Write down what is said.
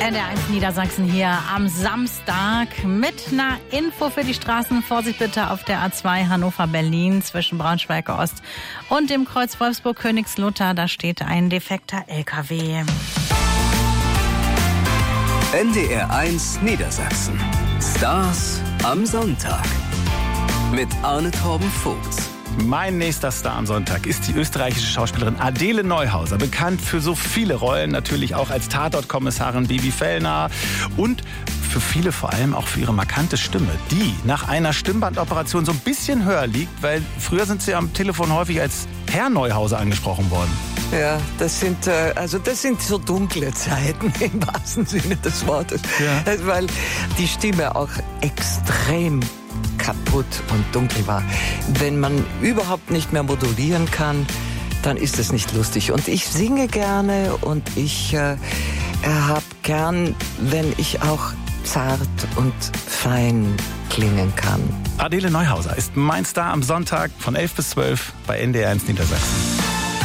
NDR1 Niedersachsen hier am Samstag mit einer Info für die Straßen. Vorsicht bitte auf der A2 Hannover-Berlin zwischen Braunschweig-Ost und dem Kreuz Wolfsburg-Königslutter. Da steht ein defekter LKW. NDR1 Niedersachsen. Stars am Sonntag. Mit Arne Torben Vogts. Mein nächster Star am Sonntag ist die österreichische Schauspielerin Adele Neuhauser, bekannt für so viele Rollen, natürlich auch als Tatort-Kommissarin Bibi Fellner und für viele vor allem auch für ihre markante Stimme, die nach einer Stimmbandoperation so ein bisschen höher liegt, weil früher sind sie am Telefon häufig als Herr Neuhauser angesprochen worden. Ja, das sind so dunkle Zeiten im wahrsten Sinne des Wortes, ja. Weil die Stimme auch extrem kaputt und dunkel war. Wenn man überhaupt nicht mehr modulieren kann, dann ist es nicht lustig. Und ich singe gerne und ich habe gern, wenn ich auch zart und fein klingen kann. Adele Neuhauser ist mein Star am Sonntag von 11 bis 12 bei NDR1 Niedersachsen.